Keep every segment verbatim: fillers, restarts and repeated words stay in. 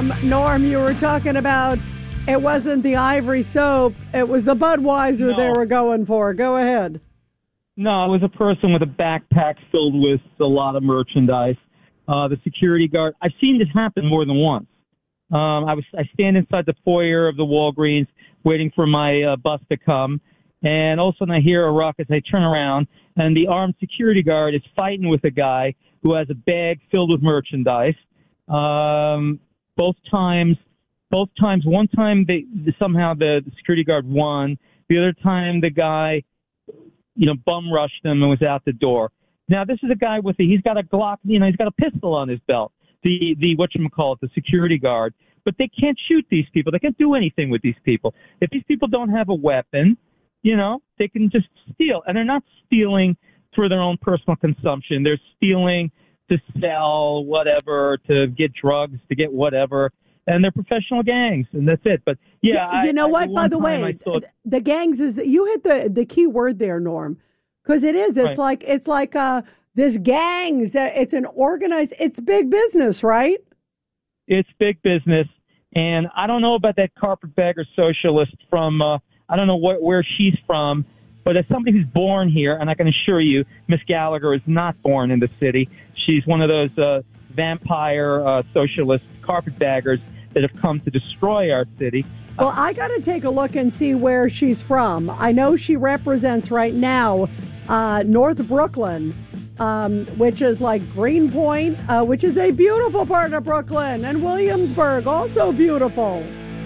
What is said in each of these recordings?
Norm, Norm, you were talking about it wasn't the Ivory soap. It was the Budweiser No. they were going for. Go ahead. No, it was a person with a backpack filled with a lot of merchandise. Uh, the security guard. I've seen this happen more than once. Um, I was I stand inside the foyer of the Walgreens waiting for my uh, bus to come, and all of a sudden I hear a ruckus. I turn around, and the armed security guard is fighting with a guy who has a bag filled with merchandise. Um, both times, both times. One time they somehow the, the security guard won. The other time the guy, you know, bum rushed him and was out the door. Now this is a guy with a, he's got a Glock, you know, he's got a pistol on his belt. The the whatchamacallit, the security guard. But they can't shoot these people. They can't do anything with these people. If these people don't have a weapon, you know, they can just steal. And they're not stealing for their own personal consumption. They're stealing to sell whatever, to get drugs, to get whatever. And they're professional gangs, and that's it. But, yeah. You, you I, know I, what, by the way, thought, the gangs is, you hit the, the key word there, Norm, because it is. It's right. like, it's like uh, this gangs. It's an organized, it's big business, right? It's big business. And I don't know about that carpetbagger socialist from, uh, I don't know what, where she's from, but as somebody who's born here, and I can assure you, Miss Gallagher is not born in the city. She's one of those uh, vampire uh, socialist carpetbaggers that have come to destroy our city. Well, I got to take a look and see where she's from. I know she represents right now uh, North Brooklyn, um, which is like Greenpoint, uh, which is a beautiful part of Brooklyn, and Williamsburg, also beautiful.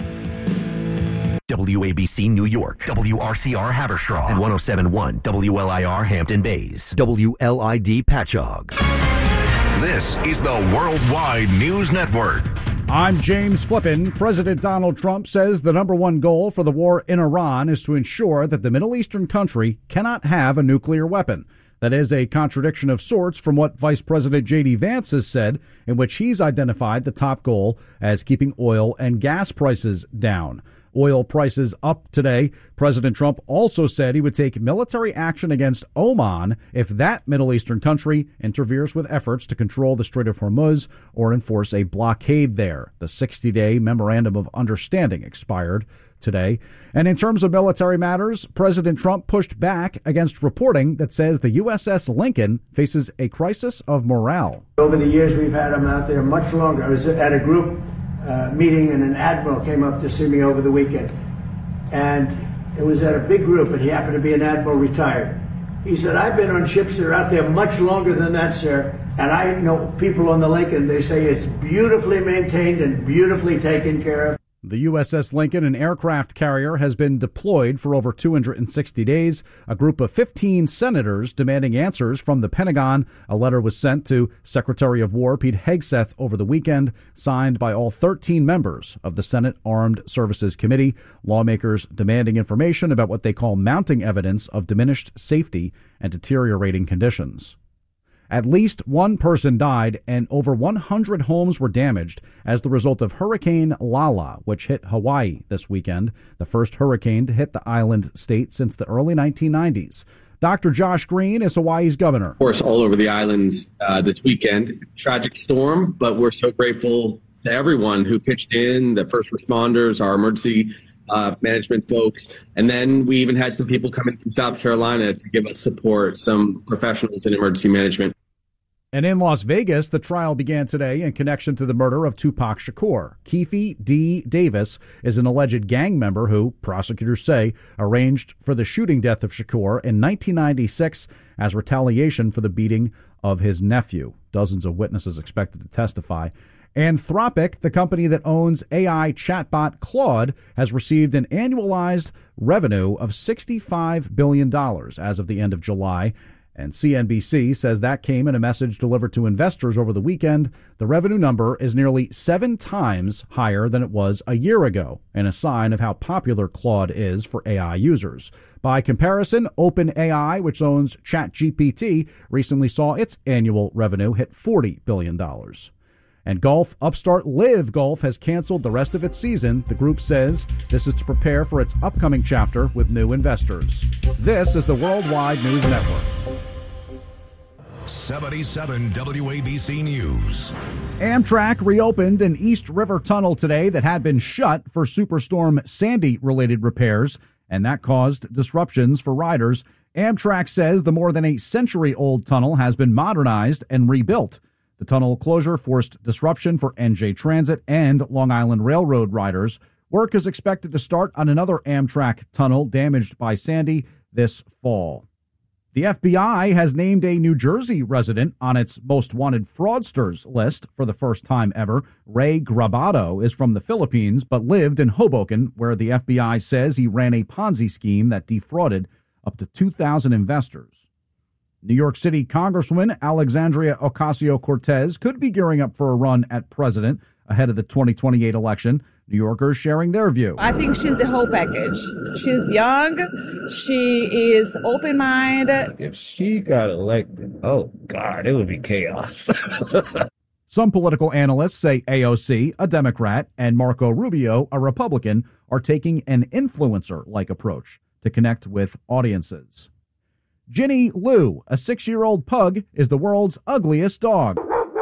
W A B C New York, W R C R Haverstraw, and one oh seven point one W L I R Hampton Bays, W L I D Patchogue. This is the Worldwide News Network. I'm James Flippin. President Donald Trump says the number one goal for the war in Iran is to ensure that the Middle Eastern country cannot have a nuclear weapon. That is a contradiction of sorts from what Vice President J D Vance has said, in which he's identified the top goal as keeping oil and gas prices down. Oil prices up today. President Trump also said he would take military action against Oman if that Middle Eastern country interferes with efforts to control the Strait of Hormuz or enforce a blockade there. The sixty-day Memorandum of Understanding expired today. And in terms of military matters, President Trump pushed back against reporting that says the U S S Lincoln faces a crisis of morale. Over the years, we've had them out there much longer. I was at a group Uh, meeting, and an admiral came up to see me over the weekend, and it was at a big group, and he happened to be an admiral retired. He said, I've been on ships that are out there much longer than that, sir, and I know people on the Lincoln, they say it's beautifully maintained and beautifully taken care of. The U S S Lincoln, an aircraft carrier, has been deployed for over two hundred sixty days. A group of fifteen senators demanding answers from the Pentagon. A letter was sent to Secretary of War Pete Hegseth over the weekend, signed by all thirteen members of the Senate Armed Services Committee. Lawmakers demanding information about what they call mounting evidence of diminished safety and deteriorating conditions. At least one person died and over one hundred homes were damaged as the result of Hurricane Lala, which hit Hawaii this weekend, the first hurricane to hit the island state since the early nineteen nineties. Doctor Josh Green is Hawaii's governor. Of course, all over the islands uh, this weekend. Tragic storm, but we're so grateful to everyone who pitched in, the first responders, our emergency Uh, management folks. And then we even had some people coming from South Carolina to give us support, some professionals in emergency management. And in Las Vegas, the trial began today in connection to the murder of Tupac Shakur. Keefe D. Davis is an alleged gang member who, prosecutors say, arranged for the shooting death of Shakur in nineteen ninety-six as retaliation for the beating of his nephew. Dozens of witnesses expected to testify. Anthropic, the company that owns A I chatbot Claude, has received an annualized revenue of sixty-five billion dollars as of the end of July. And C N B C says that came in a message delivered to investors over the weekend. The revenue number is nearly seven times higher than it was a year ago, and a sign of how popular Claude is for A I users. By comparison, OpenAI, which owns ChatGPT, recently saw its annual revenue hit forty billion dollars. And golf upstart Live Golf has canceled the rest of its season. The group says this is to prepare for its upcoming chapter with new investors. This is the Worldwide News Network. seventy-seven W A B C News. Amtrak reopened an East River tunnel today that had been shut for Superstorm Sandy-related repairs, and that caused disruptions for riders. Amtrak says the more than a century-old tunnel has been modernized and rebuilt. The tunnel closure forced disruption for N J Transit and Long Island Railroad riders. Work is expected to start on another Amtrak tunnel damaged by Sandy this fall. The F B I has named a New Jersey resident on its most wanted fraudsters list for the first time ever. Ray Grabado is from the Philippines but lived in Hoboken, where the F B I says he ran a Ponzi scheme that defrauded up to two thousand investors. New York City Congresswoman Alexandria Ocasio-Cortez could be gearing up for a run at president ahead of the twenty twenty-eight election. New Yorkers sharing their view. I think she's the whole package. She's young. She is open-minded. If she got elected, oh, God, it would be chaos. Some political analysts say A O C, a Democrat, and Marco Rubio, a Republican, are taking an influencer-like approach to connect with audiences. Ginny Lou, a six-year-old pug, is the world's ugliest dog.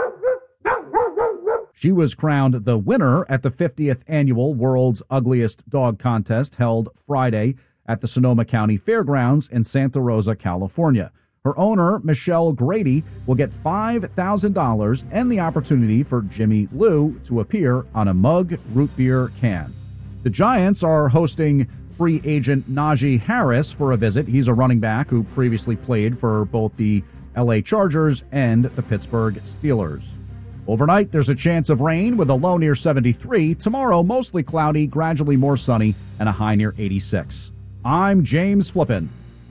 She was crowned the winner at the fiftieth annual World's Ugliest Dog Contest held Friday at the Sonoma County Fairgrounds in Santa Rosa, California. Her owner, Michelle Grady, will get five thousand dollars and the opportunity for Jimmy Lou to appear on a mug root beer can. The Giants are hosting free agent Najee Harris for a visit. He's a running back who previously played for both the L A Chargers and the Pittsburgh Steelers. Overnight, there's a chance of rain with a low near seventy-three. Tomorrow, mostly cloudy, gradually more sunny, and a high near eighty-six. I'm James Flippin.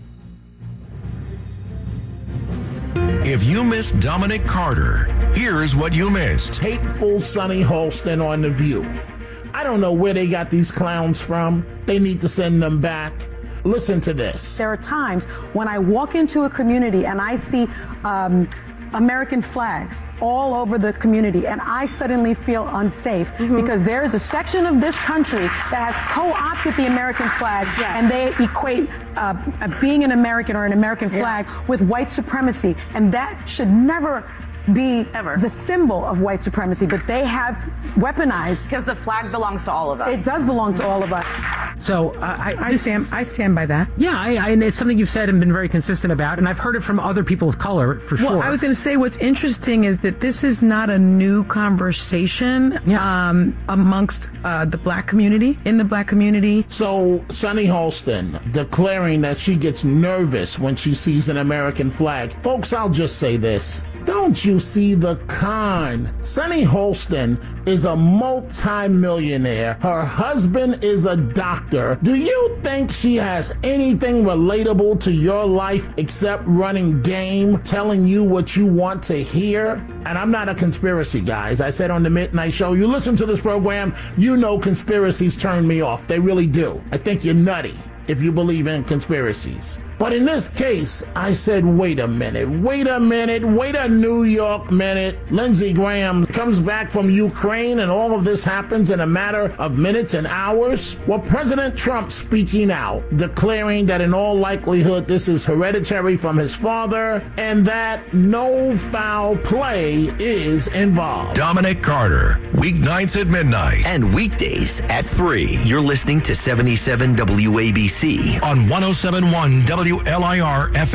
If you missed Dominic Carter, here's what you missed. Hateful Sonny Holston on The View. I don't know where they got these clowns from. They need to send them back. Listen to this. There are times when I walk into a community and I see um, American flags all over the community, and I suddenly feel unsafe mm-hmm. because there is a section of this country that has co-opted the American flag, yeah. and they equate uh, being an American or an American flag yeah. with white supremacy, and that should never be Ever. the symbol of white supremacy, but they have weaponized. Because the flag belongs to all of us. It does belong to all of us. So uh, I, I stand I stand by that. Yeah, I, I, and it's something you've said and been very consistent about, and I've heard it from other people of color, for well, sure. I was going to say what's interesting is that this is not a new conversation yeah. um, amongst uh, the black community, in the black community. So Sonny Holston declaring that she gets nervous when she sees an American flag. Folks, I'll just say this. Don't you see the con? Sonny Holston is a multi-millionaire. Her husband is a doctor. Do you think she has anything relatable to your life except running game, telling you what you want to hear? And I'm not a conspiracy guy. As I said on the Midnight Show, you listen to this program, you know conspiracies turn me off. They really do. I think you're nutty if you believe in conspiracies. But in this case, I said, wait a minute, wait a minute, wait a New York minute. Lindsey Graham comes back from Ukraine and all of this happens in a matter of minutes and hours. Well, President Trump speaking out, declaring that in all likelihood this is hereditary from his father and that no foul play is involved. Dominic Carter, weeknights at midnight. And weekdays at three. You're listening to seventy-seven W A B C. On one oh seven point one W L I R F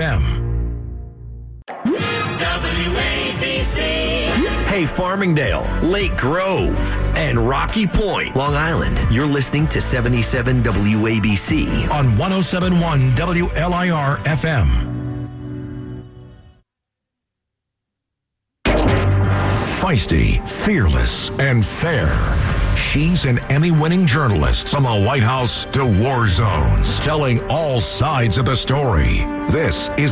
M. W A B C. Hey, Farmingdale, Lake Grove, and Rocky Point, Long Island. You're listening to seventy-seven W A B C. On one oh seven point one W L I R F M. Feisty, fearless, and fair. She's an Emmy-winning journalist from the White House to war zones, telling all sides of the story. This is